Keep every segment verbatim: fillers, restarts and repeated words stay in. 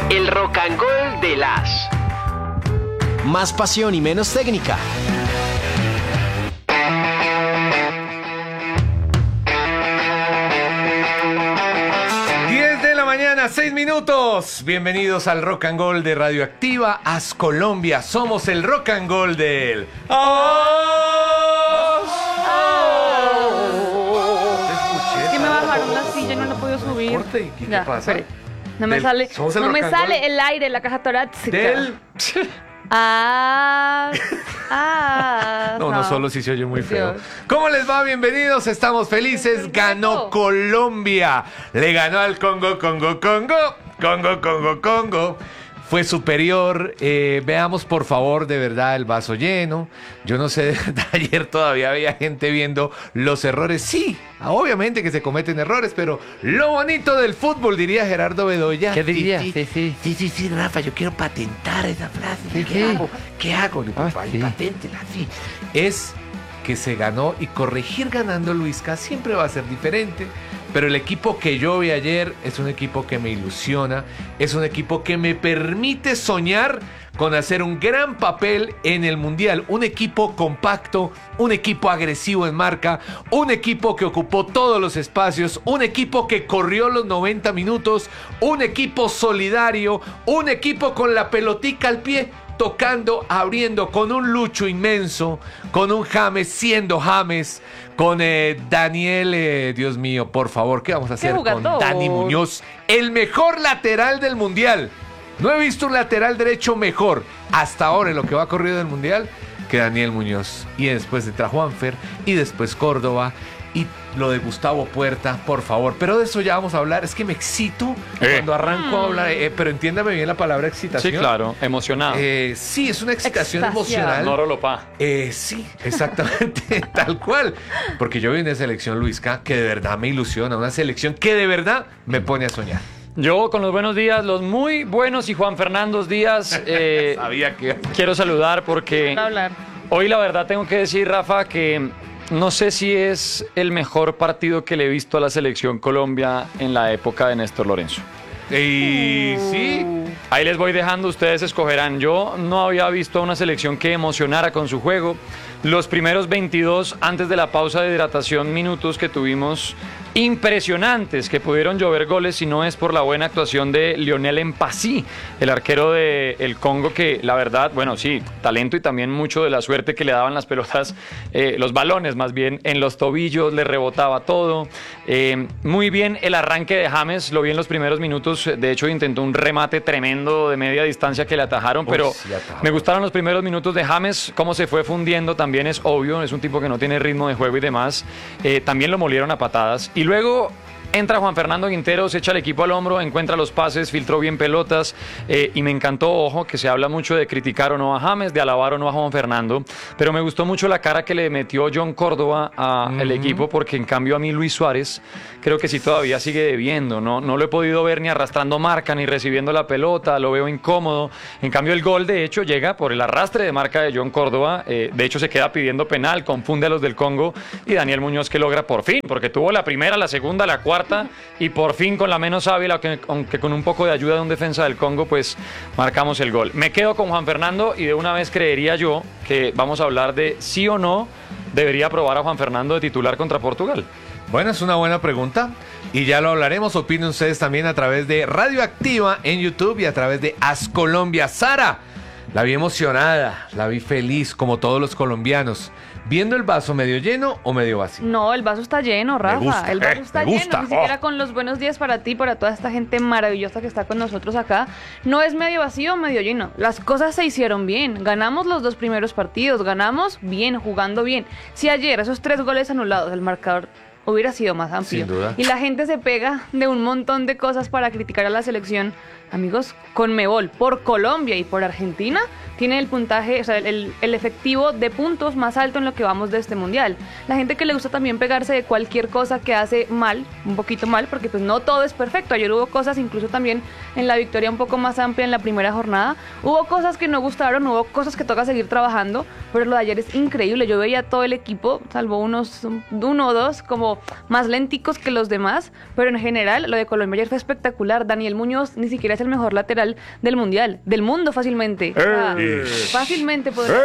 El Rock and Roll de las. Más pasión y menos técnica. diez de la mañana, seis minutos. Bienvenidos al Rock and Roll de Radioactiva As Colombia. Somos el Rock and Roll del As. Es que me bajaron la silla y no la puedo subir. Corte, ¿qué Ya, te pasa? espere. No me Del- sale, somos el no me rock and sale roll el aire, la caja torácica. Del... Ah, ah, No, no, solo si se oye muy feo. Dios. ¿Cómo les va? Bienvenidos, estamos felices. Ganó Colombia. Le ganó al Congo, Congo, Congo. Congo, Congo, Congo. Fue superior. Eh, veamos, por favor, de verdad, el vaso lleno. Yo no sé, ayer todavía había gente viendo los errores. Sí, obviamente que se cometen errores, pero lo bonito del fútbol, diría Gerardo Bedoya. ¿Qué diría? Sí, Sí, sí. sí, sí, sí, Rafa, yo quiero patentar esa frase. Sí, ¿Qué sí. hago? ¿Qué hago? Le digo, Ah, "Vaya, sí. paténtela, sí". Es que se ganó y corregir ganando Luisca siempre va a ser diferente. Pero el equipo que yo vi ayer es un equipo que me ilusiona, es un equipo que me permite soñar con hacer un gran papel en el Mundial. Un equipo compacto, un equipo agresivo en marca, un equipo que ocupó todos los espacios, un equipo que corrió los noventa minutos, un equipo solidario, un equipo con la pelotica al pie, tocando, abriendo, con un Lucho inmenso, con un James siendo James, con eh, Daniel, eh, Dios mío, por favor, ¿qué vamos a hacer con jugador! Dani Muñoz? El mejor lateral del Mundial. No he visto un lateral derecho mejor hasta ahora en lo que va corrido del Mundial que Daniel Muñoz. Y después entra Juanfer y después Córdoba y lo de Gustavo Puerta, por favor. Pero de eso ya vamos a hablar. Es que me excito Eh. cuando arranco a hablar, eh, pero entiéndame bien la palabra excitación. Sí, claro, emocionado. Eh, sí, es una excitación Extasiado. emocional. Noro Lopá. Eh, sí, exactamente, tal cual. Porque yo vi una selección, Luisca, que de verdad me ilusiona. Una selección que de verdad me pone a soñar. Yo con los buenos días, los muy buenos y Juan Fernandos días, eh, Sabía que... quiero saludar porque Para hablar. hoy la verdad tengo que decir, Rafa, que no sé si es el mejor partido que le he visto a la selección Colombia en la época de Néstor Lorenzo. Y sí, Ahí les voy dejando, ustedes escogerán. Yo no había visto a una selección que emocionara con su juego. Los primeros veintidós antes de la pausa de hidratación minutos que tuvimos, impresionantes, que pudieron llover goles si no es por la buena actuación de Lionel Mpassi, el arquero del Congo, que la verdad, bueno, sí, talento y también mucho de la suerte que le daban las pelotas, eh, los balones más bien, en los tobillos, le rebotaba todo. Eh, muy bien el arranque de James, lo vi en los primeros minutos, de hecho intentó un remate tremendo de media distancia que le atajaron, Uy, pero sí, atajó. me gustaron los primeros minutos de James, cómo se fue fundiendo, también es obvio, es un tipo que no tiene ritmo de juego y demás. Eh, también lo molieron a patadas. Y luego entra Juan Fernando Quintero, se echa el equipo al hombro, encuentra los pases, filtró bien pelotas, eh, y me encantó, ojo, que se habla mucho de criticar o no a James, de alabar o no a Juan Fernando, pero me gustó mucho la cara que le metió John Córdoba al equipo, porque en cambio a mí Luis Suárez creo que sí todavía sigue debiendo, ¿no? No lo he podido ver ni arrastrando marca, ni recibiendo la pelota, lo veo incómodo. En cambio el gol, de hecho, llega por el arrastre de marca de John Córdoba, eh, de hecho se queda pidiendo penal, confunde a los del Congo, y Daniel Muñoz que logra por fin, porque tuvo la primera, la segunda, la cuarta, y por fin con la menos hábil, aunque, aunque con un poco de ayuda de un defensa del Congo, pues marcamos el gol. Me quedo con Juan Fernando y de una vez creería yo que vamos a hablar de sí o no debería probar a Juan Fernando de titular contra Portugal. bueno, es una buena pregunta y ya lo hablaremos. Opinen ustedes también a través de Radioactiva en YouTube y a través de As Colombia. Sara, la vi emocionada, la vi feliz, como todos los colombianos. ¿Viendo el vaso medio lleno o medio vacío? No, el vaso está lleno, Rafa. gusta, el vaso eh, está me lleno. gusta. Ni siquiera Oh. con los buenos días para ti, para toda esta gente maravillosa que está con nosotros acá. No es medio vacío o medio lleno. Las cosas se hicieron bien. Ganamos los dos primeros partidos. Ganamos bien, jugando bien. Si ayer esos tres goles anulados, el marcador hubiera sido más amplio. Sin duda. Y la gente se pega de un montón de cosas para criticar a la selección. Amigos, Conmebol por Colombia y por Argentina tiene el puntaje, o sea, el, el efectivo de puntos más alto en lo que vamos de este mundial. La gente que le gusta también pegarse de cualquier cosa que hace mal, un poquito mal, porque pues no todo es perfecto. Ayer hubo cosas, incluso también en la victoria un poco más amplia en la primera jornada, hubo cosas que no gustaron, hubo cosas que toca seguir trabajando, pero lo de ayer es increíble. Yo veía todo el equipo, salvo unos uno o dos, como como más lenticos que los demás, pero en general lo de Colombia ayer fue espectacular. Daniel Muñoz ni siquiera es el mejor lateral del mundial, del mundo fácilmente. O sea, fácilmente podría.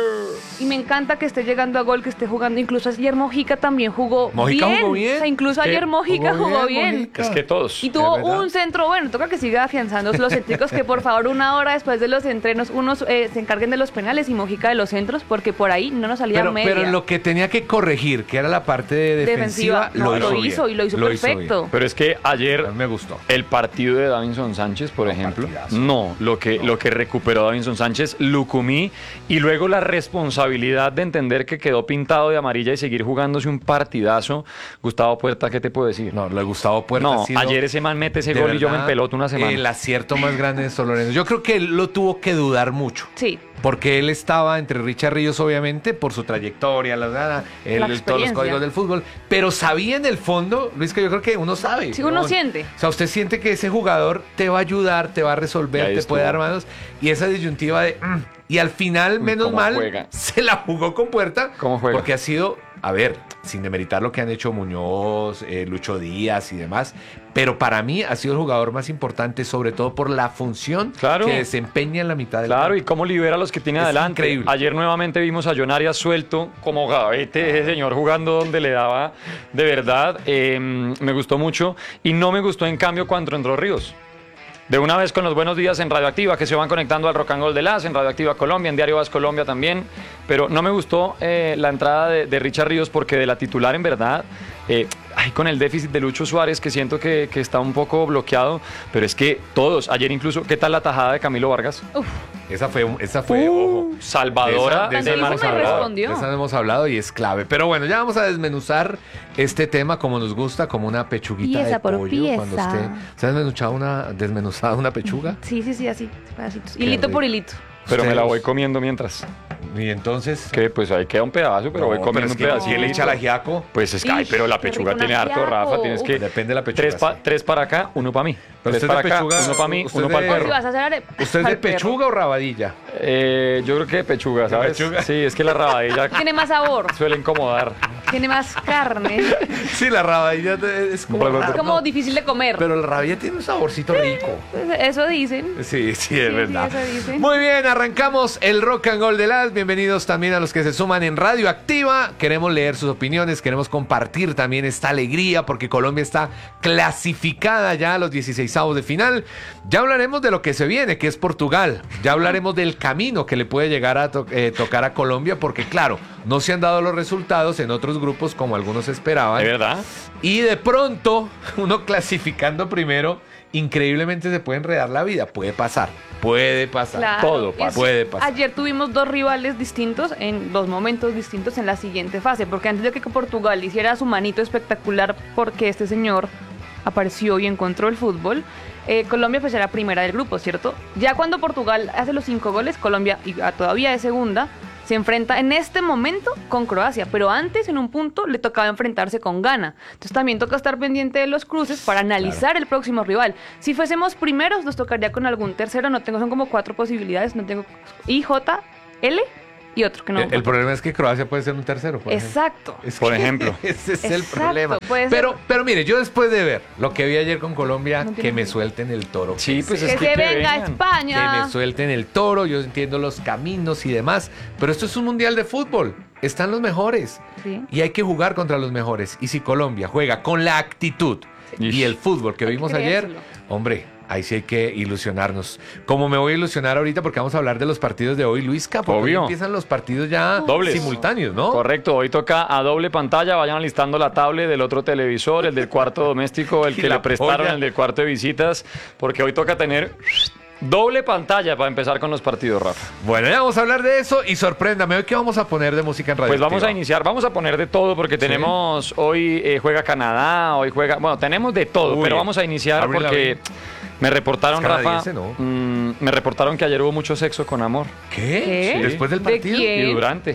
Y me encanta que esté llegando a gol, que esté jugando. Incluso ayer Mojica también jugó Mojica bien. jugó bien. O sea, incluso Es que ayer Mojica jugó jugó bien, bien. Mojica. Es que todos. Y tuvo Es verdad. un centro bueno, toca que siga afianzando los céntricos, que por favor una hora después de los entrenos unos eh, se encarguen de los penales y Mojica de los centros, porque por ahí no nos salía Pero, media. pero lo que tenía que corregir, que era la parte de defensiva, no, lo, lo hizo hizo bien. y lo hizo bien. perfecto. Pero es que ayer A mí me gustó. el partido de Davinson Sánchez, por No, ejemplo, partidazo. no, lo que, lo que recuperó Davinson Sánchez, Lucumí, y luego la responsabilidad de entender que quedó pintado de amarilla y seguir jugándose un partidazo. Gustavo Puerta, ¿qué te puedo decir? No, lo de Gustavo Puerta No, ha sido, ayer ese man mete ese de gol y yo me verdad, empeloto una semana. el acierto más grande de Sor Lorenzo. Yo creo que él lo tuvo que dudar mucho. Sí. Porque él estaba entre Richard Ríos, obviamente, por su trayectoria, la, la, el- La el- todos los experiencia. códigos del fútbol. Pero sabía en el fondo, Luis, que yo creo que uno sabe. Sí, uno ¿no? siente. O sea, usted siente que ese jugador te va a ayudar, te va a Y resolver, ahí te puede dar estuvo. manos. Y esa disyuntiva de... mm, y al final, Uy, menos cómo mal, juega. se la jugó con Puerta. ¿Cómo juega? Porque ha sido, a ver, sin demeritar lo que han hecho Muñoz, eh, Lucho Díaz y demás, pero para mí ha sido el jugador más importante, sobre todo por la función Claro. que desempeña en la mitad del Claro, y campo. cómo libera a los que tiene Es adelante. increíble. Ayer nuevamente vimos a John Arias suelto como gavete, ese señor jugando donde le daba de verdad. Eh, me gustó mucho y no me gustó en cambio cuando entró Ríos. De una vez con los buenos días en Radioactiva, que se van conectando al Rock and Roll de Las, en Radioactiva Colombia, en Diario Vas Colombia también. Pero no me gustó eh, la entrada de, de Richard Ríos porque de la titular en verdad, eh, ay, con el déficit de Lucho Suárez, que siento que, que está un poco bloqueado, pero es que todos, ayer incluso, ¿qué tal la tajada de Camilo Vargas? Uf, Esa fue, esa fue, ojo. Salvadora De esa- de de, esa no Marcos me Alvarado. respondió. De esa no hemos hablado y es clave. Pero bueno, ya vamos a desmenuzar este tema como nos gusta, como una pechuguita Pieza de por pollo. pieza. Cuando usted, ¿se ha desmenuzado una, desmenuzado una pechuga? sí, sí, sí, así, pedacitos. Qué Hilito rico. por hilito. Pero me la Ustedes- voy comiendo mientras. Y entonces... Que pues ahí queda un pedazo, pero No, voy comiendo es un que pedacito. ¿quién le echa el ajiaco? Pues es que, ay, Ish, pero la qué pechuga rico tiene un harto, ajiaco. Rafa. Tienes que. Depende de la pechuga, Tres, pa- sí. tres para acá, uno para mí. Pero Tres usted para de acá, pechuga, uno para mí, usted uno de- para el O si perro. vas a hacer are- ¿Usted es de al perro. pechuga o rabadilla? Eh, yo creo que pechuga, ¿sabes? pechuga. Sí, es que la rabadilla Tiene más sabor, suele incomodar. tiene más carne. Sí, la rabadilla es como... Es Es raro, como ¿no? difícil de comer. Pero la rabadilla tiene un saborcito rico. Eso dicen. Sí, sí, es Sí, verdad. sí, eso dicen. Muy bien, arrancamos el Rock and Roll de Las. Bienvenidos también a los que se suman en Radio Activa. Queremos leer sus opiniones, queremos compartir también esta alegría porque Colombia está clasificada ya a los dieciseisavos de final. Ya hablaremos de lo que se viene, que es Portugal. Ya hablaremos del camino que le puede llegar a to- eh, tocar a Colombia porque, claro, no se han dado los resultados en otros grupos como algunos esperaban. ¿De verdad? Y de pronto, uno clasificando primero, increíblemente se puede enredar la vida. Puede pasar, puede pasar. Claro. Todo pasa. Es- Puede pasar. Ayer tuvimos dos rivales distintos en dos momentos distintos en la siguiente fase, porque antes de que Portugal hiciera su manito espectacular porque este señor apareció y encontró el fútbol, eh, Colombia pues era primera del grupo, ¿cierto? Ya cuando Portugal hace los cinco goles, Colombia y, ah, todavía es segunda, se enfrenta en este momento con Croacia, pero antes en un punto le tocaba enfrentarse con Ghana. Entonces también toca estar pendiente de los cruces para analizar el próximo rival. Si fuésemos primeros, nos tocaría con algún tercero, no tengo, son como cuatro posibilidades, no tengo I, J, L y otro que no. el, el problema es que Croacia puede ser un tercero. por ejemplo. Exacto. Es Por que ejemplo. Ese es el Exacto, problema. puede ser. Pero, pero mire, yo después de ver lo que vi ayer con Colombia, No tiene que me sentido. suelten el toro. Sí, pues es Que que. se que venga a vengan. Que España. me suelten el toro, yo entiendo los caminos y demás, pero esto es un mundial de fútbol, están los mejores Sí. y hay que jugar contra los mejores. Y si Colombia juega con la actitud Ish. y el fútbol que Hay que vimos ayer, creérselo. hombre, ahí sí hay que ilusionarnos. Como me voy a ilusionar ahorita porque vamos a hablar de los partidos de hoy, Luisca, porque hoy Obvio. empiezan los partidos ya Dobles. simultáneos, ¿no? Correcto, hoy toca a doble pantalla, vayan alistando la tablet del otro televisor, el del cuarto doméstico, el Y que la le prestaron, polla. el del cuarto de visitas, porque hoy toca tener doble pantalla para empezar con los partidos, Rafa. Bueno, ya vamos a hablar de eso y sorpréndame, ¿hoy qué vamos a poner de música en radio? Pues vamos a iniciar, vamos a poner de todo porque tenemos, hoy eh, juega Canadá, hoy juega, bueno, tenemos de todo, Uy, pero vamos a iniciar Avril porque me reportaron, Es Rafa, canadiense, ¿no? mm, me reportaron que ayer hubo mucho sexo con amor ¿Qué? ¿Qué? ¿Después del ¿De partido? quién? y durante.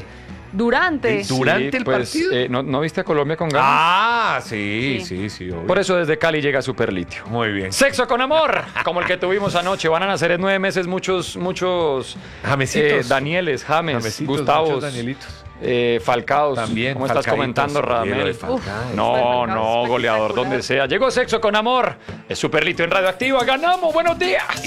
durante. Sí, ¿Durante el pues, partido? eh, ¿no, ¿No viste a Colombia con ganas? Ah, sí, Sí. sí, sí. obvio. Por eso desde Cali llega Superlitio. Muy bien. Sexo con amor, como el que tuvimos anoche. Van a nacer en nueve meses muchos, muchos Jamesitos. eh, Danieles, James, Jamesitos, Gustavos, muchos Danielitos. eh, Falcaos. También. ¿Cómo estás Falcaitos, comentando, oye, lo de Radamel? Falcao. Uf. No, Falcao no, es goleador espectacular. donde sea. Llegó Sexo con amor. Es Superlito en Radioactiva. Ganamos. Buenos días.